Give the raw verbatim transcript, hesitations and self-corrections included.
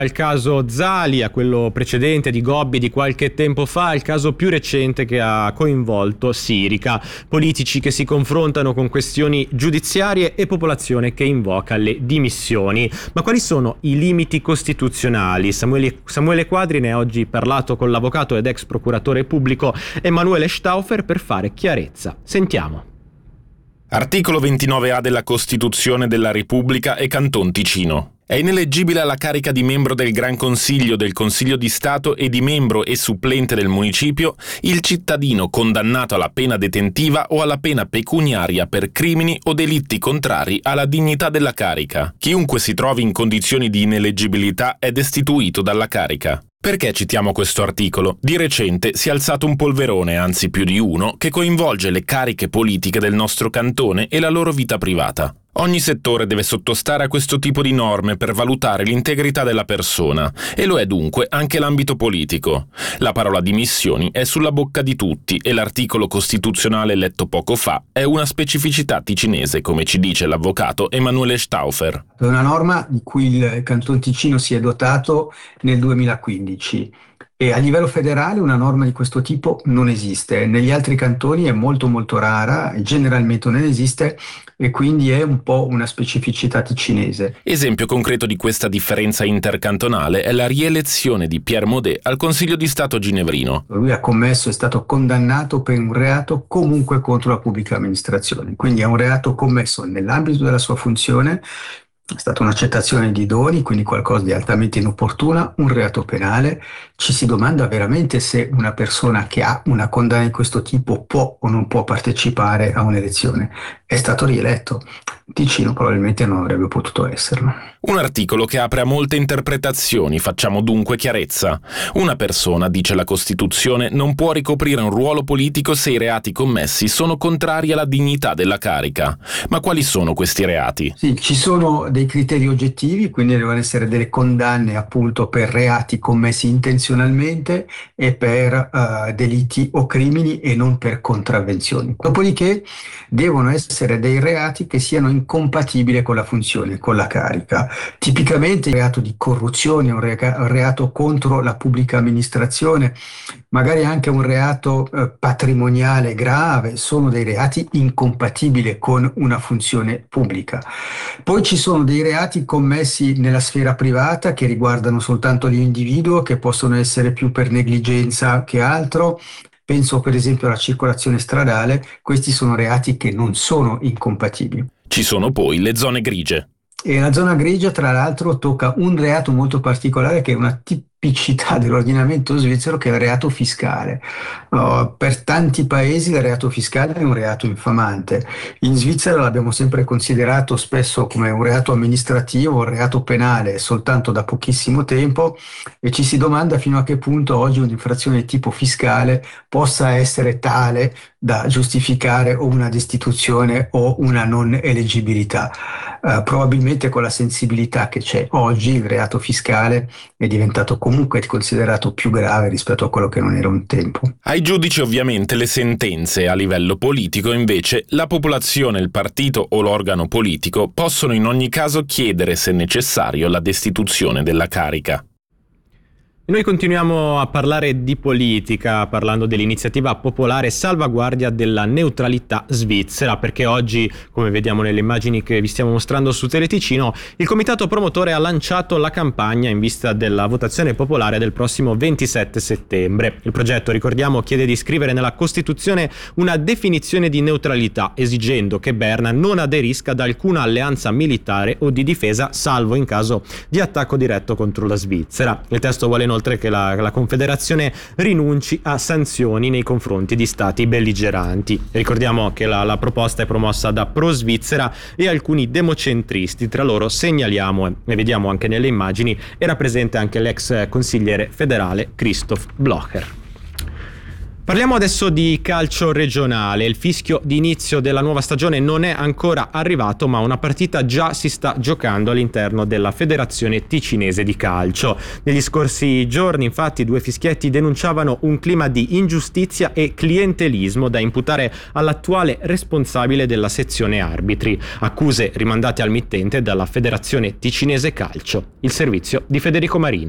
Il caso Zali, a quello precedente di Gobbi di qualche tempo fa, il caso più recente che ha coinvolto Sirica. Politici che si confrontano con questioni giudiziarie e popolazione che invoca le dimissioni. Ma quali sono i limiti costituzionali? Samuele, Samuele Quadri ne ha oggi parlato con l'avvocato ed ex procuratore pubblico Emanuele Stauffer per fare chiarezza. Sentiamo. Articolo ventinove A della Costituzione della Repubblica e Canton Ticino. È ineleggibile alla carica di membro del Gran Consiglio, del Consiglio di Stato e di membro e supplente del municipio il cittadino condannato alla pena detentiva o alla pena pecuniaria per crimini o delitti contrari alla dignità della carica. Chiunque si trovi in condizioni di ineleggibilità è destituito dalla carica. Perché citiamo questo articolo? Di recente si è alzato un polverone, anzi più di uno, che coinvolge le cariche politiche del nostro cantone e la loro vita privata. Ogni settore deve sottostare a questo tipo di norme per valutare l'integrità della persona, e lo è dunque anche l'ambito politico. La parola dimissioni è sulla bocca di tutti e l'articolo costituzionale letto poco fa è una specificità ticinese, come ci dice l'avvocato Emanuele Stauffer. È una norma di cui il Canton Ticino si è dotato nel duemilaquindici. E a livello federale una norma di questo tipo non esiste. Negli altri cantoni è molto molto rara, generalmente non esiste e quindi è un po' una specificità ticinese. Esempio concreto di questa differenza intercantonale è la rielezione di Pierre Maudet al Consiglio di Stato ginevrino. Lui ha commesso, è stato condannato per un reato comunque contro la pubblica amministrazione, quindi è un reato commesso nell'ambito della sua funzione. È stata un'accettazione di doni, quindi qualcosa di altamente inopportuna, un reato penale. Ci si domanda veramente se una persona che ha una condanna di questo tipo può o non può partecipare a un'elezione. È stato rieletto. Ticino probabilmente non avrebbe potuto esserlo. Un articolo che apre a molte interpretazioni, facciamo dunque chiarezza. Una persona, dice la Costituzione, non può ricoprire un ruolo politico se i reati commessi sono contrari alla dignità della carica. Ma quali sono questi reati? Sì, ci sono dei criteri oggettivi, quindi devono essere delle condanne appunto per reati commessi intenzionalmente e per uh, delitti o crimini e non per contravvenzioni. Dopodiché devono essere dei reati che siano incompatibili con la funzione, con la carica. Tipicamente il reato di corruzione, un, re- un reato contro la pubblica amministrazione, magari anche un reato eh, patrimoniale grave, sono dei reati incompatibili con una funzione pubblica. Poi ci sono dei reati commessi nella sfera privata che riguardano soltanto l'individuo, che possono essere più per negligenza che altro. Penso per esempio alla circolazione stradale. Questi sono reati che non sono incompatibili. Ci sono poi le zone grigie. E la zona grigia, tra l'altro, tocca un reato molto particolare che è una tipicità dell'ordinamento svizzero, che è il reato fiscale. Uh, per tanti paesi il reato fiscale è un reato infamante. In Svizzera l'abbiamo sempre considerato spesso come un reato amministrativo, un reato penale soltanto da pochissimo tempo, e ci si domanda fino a che punto oggi un'infrazione di tipo fiscale possa essere tale da giustificare o una destituzione o una non eleggibilità. Uh, probabilmente con la sensibilità che c'è oggi il reato fiscale è diventato comunque considerato più grave rispetto a quello che non era un tempo. Ai giudici ovviamente le sentenze, a livello politico invece la popolazione, il partito o l'organo politico possono in ogni caso chiedere, se necessario, la destituzione della carica. Noi continuiamo a parlare di politica, parlando dell'iniziativa popolare Salvaguardia della Neutralità Svizzera, perché oggi, come vediamo nelle immagini che vi stiamo mostrando su Teleticino, il comitato promotore ha lanciato la campagna in vista della votazione popolare del prossimo ventisette settembre. Il progetto, ricordiamo, chiede di scrivere nella Costituzione una definizione di neutralità, esigendo che Berna non aderisca ad alcuna alleanza militare o di difesa, salvo in caso di attacco diretto contro la Svizzera. Il testo vuole inoltre che la, la Confederazione rinunci a sanzioni nei confronti di stati belligeranti. Ricordiamo che la, la proposta è promossa da Pro Svizzera e alcuni democentristi. Tra loro segnaliamo, e vediamo anche nelle immagini, era presente anche l'ex consigliere federale Christoph Blocher. Parliamo adesso di calcio regionale. Il fischio di inizio della nuova stagione non è ancora arrivato, ma una partita già si sta giocando all'interno della Federazione Ticinese di Calcio. Negli scorsi giorni, infatti, due fischietti denunciavano un clima di ingiustizia e clientelismo da imputare all'attuale responsabile della sezione arbitri, accuse rimandate al mittente dalla Federazione Ticinese Calcio, il servizio di Federico Marino.